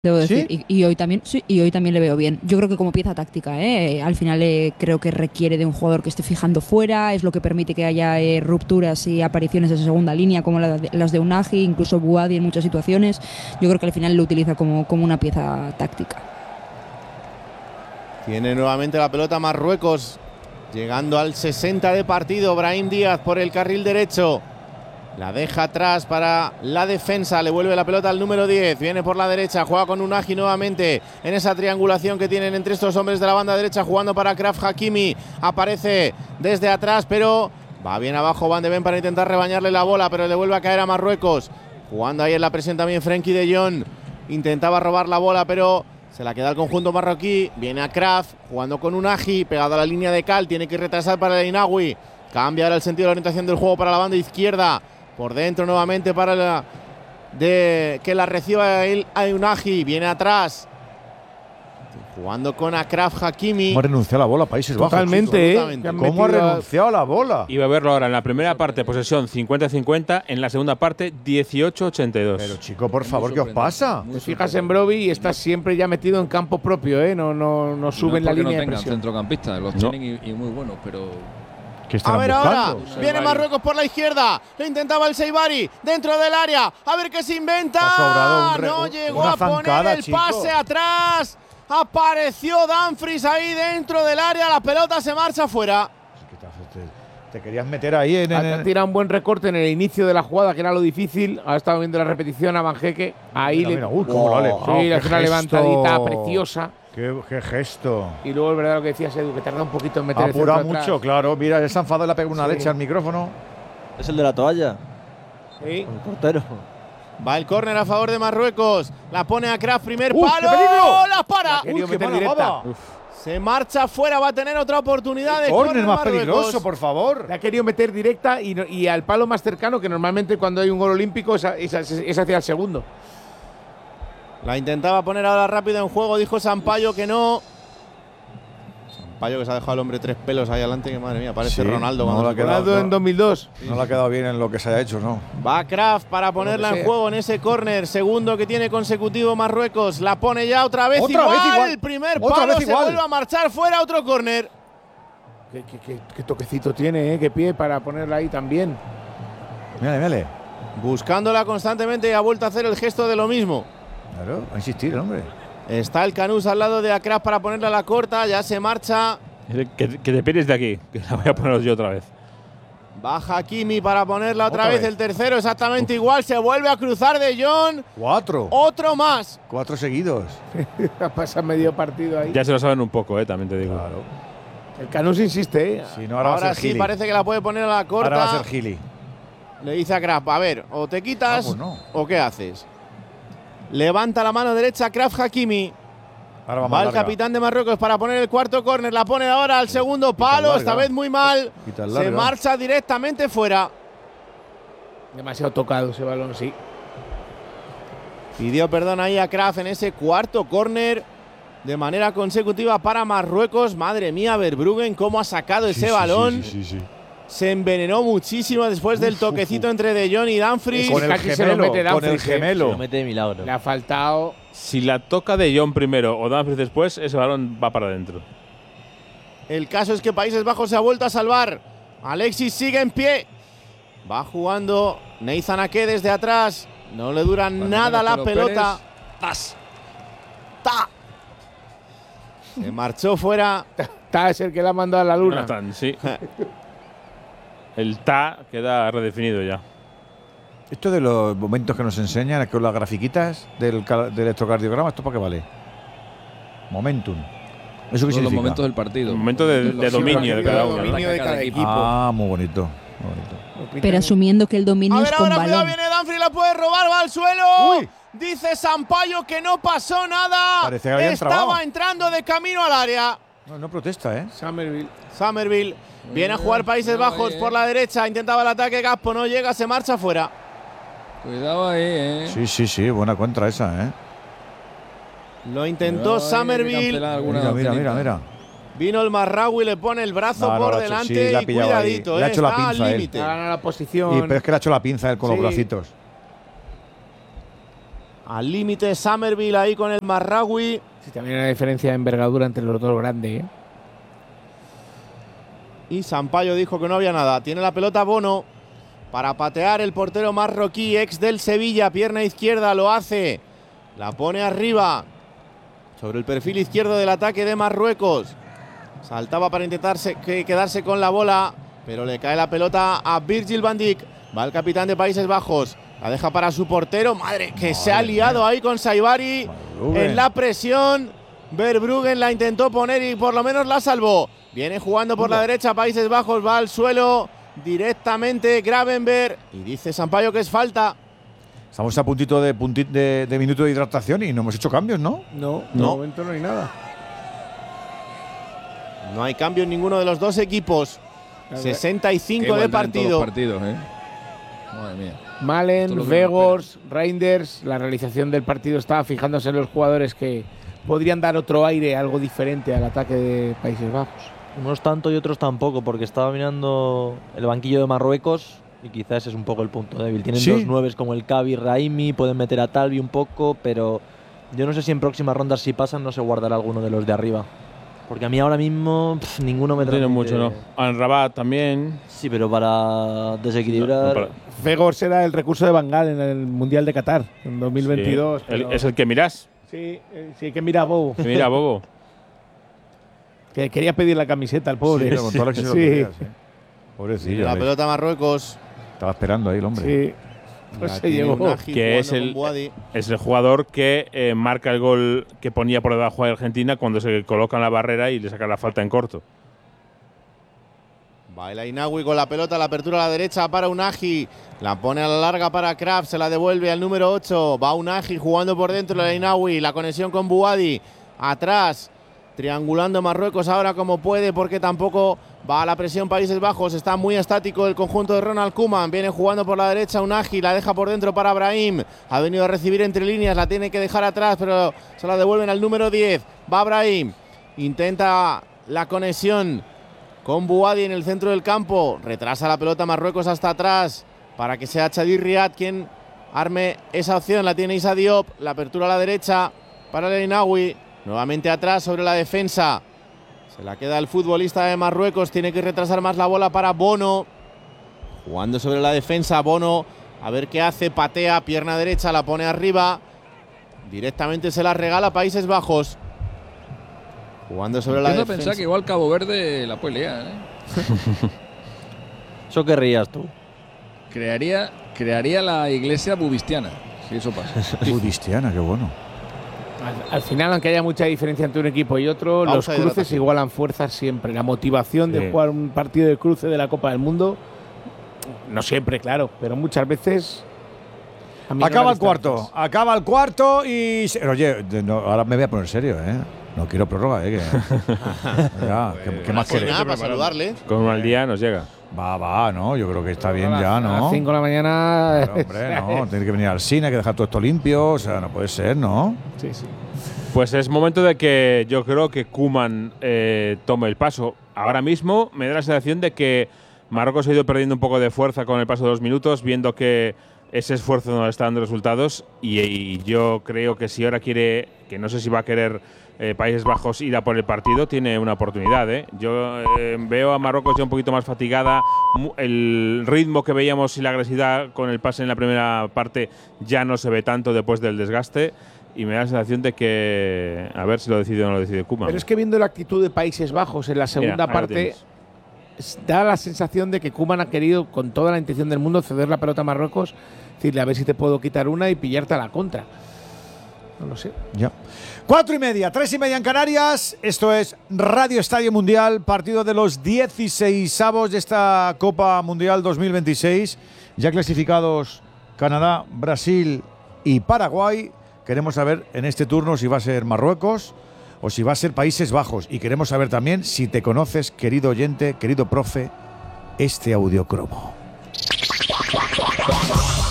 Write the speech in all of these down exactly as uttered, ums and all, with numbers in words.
debo decir. ¿Sí? Y, y hoy también sí, y hoy también le veo bien. Yo creo que como pieza táctica, ¿eh? Al final eh, creo que requiere de un jugador que esté fijando fuera, es lo que permite que haya eh, rupturas y apariciones de segunda línea como la de- las de Unagi, incluso Buadi en muchas situaciones. Yo creo que al final lo utiliza como, como una pieza táctica. Tiene nuevamente la pelota Marruecos, llegando al sesenta de partido. Brahim Díaz por el carril derecho. La deja atrás para la defensa. Le vuelve la pelota al número diez. Viene por la derecha. Juega con Unagi nuevamente en esa triangulación que tienen entre estos hombres de la banda derecha. Jugando para Achraf Hakimi. Aparece desde atrás, pero va bien abajo Van de Ven para intentar rebañarle la bola, pero le vuelve a caer a Marruecos. Jugando ahí en la presión también Frenkie de Jong. Intentaba robar la bola, pero se la queda el conjunto marroquí. Viene Achraf jugando con Unagi. Pegado a la línea de cal. Tiene que retrasar para el Inawi. Cambia ahora el sentido de la orientación del juego para la banda izquierda. Por dentro nuevamente para la de que la reciba el Unagi. Viene atrás. Jugando con Achraf Hakimi. ¿Cómo ha renunciado a la bola Países Bajos? Totalmente, chicos? ¿eh? ¿Cómo ha renunciado a la bola? Iba a verlo ahora en la primera parte, posesión cincuenta cincuenta, en la segunda parte dieciocho ochenta y dos. Pero chico, por favor, ¿qué os pasa? Te fijas en Broby y estás siempre ya metido en campo propio, ¿eh? No, no, no suben la línea no de presión. centrocampistas, los No. tienen y, y muy buenos, pero ¿Qué A estarán ver ahora, buscando? viene Marruecos por la izquierda. Lo intentaba el Seibari dentro del área. A ver qué se inventa. Ha sobrado un re- no un- llegó una a poner zancada, el chico. pase atrás. Apareció Dumfries ahí dentro del área. La pelota se marcha fuera. ¿Qué te, te- te querías meter ahí en, en, Ha tirado un buen recorte en el inicio de la jugada, que era lo difícil. Ahora estaba viendo la repetición a Banjeque. Ahí Mira, le, mira, uy, cómo lo ha alejado, sí, le hace qué una gesto. levantadita preciosa. Qué, qué gesto. Y luego es verdad lo que decías, Edu, que tarda un poquito en meter el Apura centro mucho, atrás. claro. Mira, esa enfadado le ha pegado una Sí. leche al micrófono. Es el de la toalla, Sí. el portero. Va el córner a favor de Marruecos. La pone a Kraft, primer ¡Uy, palo. qué peligro! ¡La para! La quería Uy, qué meter mala directa. baba. Se marcha fuera. Va a tener otra oportunidad de Córner córner más Marruecos. peligroso, por favor. La ha querido meter directa y, no- y al palo más cercano, que normalmente cuando hay un gol olímpico es, a- es, a- es hacia el segundo. La intentaba poner ahora rápido en juego. Dijo Sampaio que no. Sampaio que se ha dejado al hombre tres pelos ahí adelante. Que madre mía, parece Sí, Ronaldo. no cuando la se ha quedado. Ronaldo en dos mil dos. No le ha quedado bien en lo que se ha hecho, ¿no? Va Kraft para ponerla que en sea. juego en ese córner. Segundo que tiene consecutivo Marruecos. La pone ya otra vez Otra igual. vez igual. El primer Otra palo vez se igual. vuelve a marchar fuera. Otro córner. Qué, qué- qué- qué toquecito tiene, ¿eh? Qué pie para ponerla ahí también. Mírale, mírale. Buscándola constantemente y ha vuelto a hacer el gesto de lo mismo. Claro, a insistir, hombre. Está el Canús al lado de Achraf para ponerla a la corta. Ya se marcha. Que, que te pires de aquí, que la voy a poner yo otra vez. Baja Hakimi para ponerla otra, Otra vez. vez. El tercero exactamente igual. Se vuelve a cruzar de Jong. Cuatro. Otro más. Cuatro seguidos. Pasa medio partido ahí. Ya se lo saben un poco, eh, también te digo. Claro. El Canús insiste, ¿eh? Si no, ahora, va a Ahora ser sí Gili. parece que la puede poner a la corta. Ahora va a ser Gili. Le dice a Kraft, a ver, o te quitas Ah, pues no. o qué haces. Levanta la mano derecha Kraft Hakimi. Ahora va Va más el larga. capitán de Marruecos para poner el cuarto córner. La pone ahora al segundo palo. larga. Esta vez muy mal. Quita el Se larga. marcha directamente fuera. Demasiado tocado ese balón, sí. Pidió perdón ahí a Kraft en ese cuarto córner de manera consecutiva para Marruecos. Madre mía, Verbruggen, cómo ha sacado Sí, ese sí, balón. Sí, sí, sí, sí. Se envenenó muchísimo después del Uf, uf, toquecito uf. entre De Jong y Dumfries. Sí, Con el casi se lo gemelo, mete con el Dumfries, ¿eh? gemelo. Lo mete de milagro. Le ha faltado. Si la toca de Jong primero o Dumfries después, ese balón va para adentro. El caso es que Países Bajos se ha vuelto a salvar. Alexis sigue en pie. Va jugando Neizan Ake desde atrás. No le dura Cuando nada menos la te lo pelota. esperes. ¡Tas! ¡Ta! Se marchó fuera. Ta es el que la ha mandado a la luna. Jonathan, sí. El ta queda redefinido ya. Esto de los momentos que nos enseñan, con las grafiquitas del, cal- del electrocardiograma, ¿esto para qué vale? Momentum. ¿Eso qué Todos los significa? momentos del partido. Un momento de, de Los- dominio de cada uno. ¿no? Dominio de cada equipo. Ah, muy bonito. Muy bonito. Pero asumiendo que el dominio A es ver, con ahora cuidado, balón. viene Dumfries, la puede robar, va al suelo. Uy. Dice Sampaio que no pasó nada. Parece que habían Estaba trabado. entrando de camino al área. No, no protesta, ¿eh? Somerville. Somerville viene a jugar Países cuidado Bajos ahí, por eh. la derecha. Intentaba el ataque, Gaspo no llega, se marcha fuera. Cuidado ahí, eh. Sí, sí, sí, buena contra esa, ¿eh? Lo intentó Cuidado ahí, que Somerville. cancelar alguna Mira, mira, docenita. mira, mira. Vino el Marraoui, le pone el brazo No, no, por lo ha hecho, delante sí, le ha y pillado ahí. cuidadito, Le ha eh, hecho la está al pinza a él. límite. Ha ganado la Y, posición. pero es que le ha hecho la pinza él con Sí. los bracitos. Al límite Somerville ahí con el Marraoui. Sí, también hay una diferencia de envergadura entre los dos grandes, ¿eh? Y Sampaio dijo que no había nada. Tiene la pelota Bono para patear el portero marroquí, ex del Sevilla, pierna izquierda, lo hace. La pone arriba, sobre el perfil izquierdo del ataque de Marruecos. Saltaba para intentarse que quedarse con la bola, pero le cae la pelota a Virgil van Dijk. Va el capitán de Países Bajos. La deja para su portero. Madre, que Madre se ha liado mía. ahí con Saibari en la presión. Verbruggen la intentó poner y por lo menos la salvó. Viene jugando por la derecha Países Bajos, va al suelo directamente Gravenberg y dice Sampaio que es falta. Estamos a puntito de, punti de, de minuto de hidratación y no hemos hecho cambios, ¿no? No, de no. momento no hay nada. No hay cambio en ninguno de los dos equipos. sesenta y cinco de partido. Partidos, ¿eh? Madre mía. Malen, Vegors, Reinders, la realización del partido estaba fijándose en los jugadores que podrían dar otro aire, algo diferente al ataque de Países Bajos. Unos tanto y otros tampoco, porque estaba mirando el banquillo de Marruecos y quizás ese es un poco el punto débil. Tienen ¿Sí? dos nueves como el Kavi, Raimi, pueden meter a Talvi un poco, pero yo no sé si en próximas rondas, si pasan, no se guardará alguno de los de arriba. Porque a mí ahora mismo pff, ninguno me No tiene transmite. mucho, ¿no? Al Rabat también. Sí, pero para desequilibrar… No, para- Vegors era el recurso de Van Gaal en el Mundial de Qatar en dos mil veintidós. Sí. El- es el que mirás. Sí, eh, sí, que mira a Bobo. Que mira, bobo. Que quería pedir la camiseta al pobre. Sí, con todo lo que se lo Sí. pedía, sí. Pobrecillo. La ahí. pelota Marruecos. Estaba esperando ahí el hombre. Sí. Pues La se tiene llevó. Unagi Que es jugando el- con Boadi. Es el jugador que eh, marca el gol que ponía por debajo de Argentina cuando se coloca en la barrera y le saca la falta en corto. Baila Inagui con la pelota, la apertura a la derecha para Unagi. La pone a la larga para Kraft, se la devuelve al número ocho. Va Unagi jugando por dentro de Inagui. La conexión con Buadi. Atrás, triangulando Marruecos ahora como puede, porque tampoco va a la presión Países Bajos. Está muy estático el conjunto de Ronald Koeman. Viene jugando por la derecha Unagi, la deja por dentro para Brahim. Ha venido a recibir entre líneas, la tiene que dejar atrás, pero se la devuelven al número diez. Va Brahim, intenta la conexión con Buadi en el centro del campo. Retrasa la pelota Marruecos hasta atrás para que sea Chadir Riad quien arme esa opción. La tiene Issa Diop. La apertura a la derecha para el Inawi. Nuevamente atrás sobre la defensa. Se la queda el futbolista de Marruecos. Tiene que retrasar más la bola para Bono. Jugando sobre la defensa. Bono a ver qué hace. Patea, pierna derecha, la pone arriba. Directamente se la regala Países Bajos. Jugando sobre la Empiezo a defensa. pensar que igual Cabo Verde la puede liar, ¿eh? Eso querrías tú. Crearía, crearía la iglesia bubistiana, si eso pasa. Budistiana, qué bueno. Al, al final, aunque haya mucha diferencia entre un equipo y otro, Pausa los de cruces hidratación. igualan fuerzas siempre. La motivación Sí. de jugar un partido de cruce de la Copa del Mundo, no siempre, claro, pero muchas veces. aminoran Acaba el distancias. cuarto, acaba el cuarto y… se- Oye, de- no, ahora me voy a poner serio, ¿eh? No quiero prórroga, ¿eh? Que, ya, ¿qué, qué más Pues queréis? nada, para saludarle. Con un mal día nos llega. Va, va, no, yo creo que está bien A las- ya, A ¿no? las cinco de la mañana. Claro, hombre, no, tiene que venir al cine, hay que dejar todo esto limpio, o sea, no puede ser, ¿no? Sí, sí. Pues es momento de que yo creo que Koeman eh, tome el paso. Ahora mismo me da la sensación de que Marruecos ha ido perdiendo un poco de fuerza con el paso de los minutos, viendo que ese esfuerzo no le está dando resultados. Y, y yo creo que si ahora quiere, que no sé si va a querer eh, Países Bajos ir a por el partido, tiene una oportunidad, ¿eh? Yo eh, veo a Marruecos ya un poquito más fatigada. Mu- El ritmo que veíamos y la agresividad con el pase en la primera parte ya no se ve tanto después del desgaste. Y me da la sensación de que a ver si lo decide o no lo decide Koeman. Pero es que viendo la actitud de Países Bajos en la segunda Mira, ahí lo parte, tienes. s- da la sensación de que Koeman ha querido, con toda la intención del mundo, ceder la pelota a Marruecos, decirle a ver si te puedo quitar una y pillarte a la contra. No lo sé. Ya. Cuatro y media, tres y media en Canarias. Esto es Radio Estadio Mundial, partido de los dieciseisavos de esta Copa Mundial dos mil veintiséis. Ya clasificados Canadá, Brasil y Paraguay. Queremos saber en este turno si va a ser Marruecos o si va a ser Países Bajos. Y queremos saber también si te conoces, querido oyente, querido profe, este audiocromo.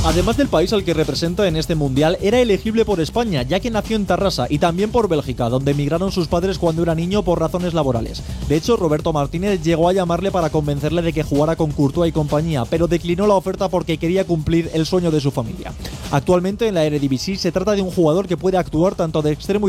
Además del país al que representa en este mundial, era elegible por España, ya que nació en Tarrasa, y también por Bélgica, donde emigraron sus padres cuando era niño por razones laborales. De hecho, Roberto Martínez llegó a llamarle para convencerle de que jugara con Courtois y compañía, pero declinó la oferta porque quería cumplir el sueño de su familia. Actualmente en la Eredivisie se trata de un jugador que puede actuar tanto de extremo